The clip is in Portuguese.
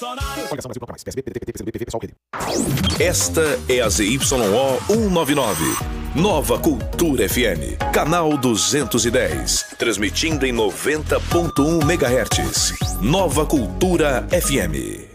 Esta é a ZYO 199. Nova Cultura FM. Canal 210. Transmitindo em 90.1 MHz. Nova Cultura FM.